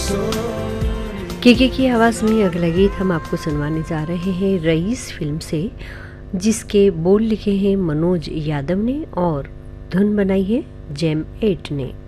केके की आवाज़ में अगला गीत हम आपको सुनवाने जा रहे हैं रईस फिल्म से, जिसके बोल लिखे हैं मनोज यादव ने और धुन बनाई है जेम 8 ने।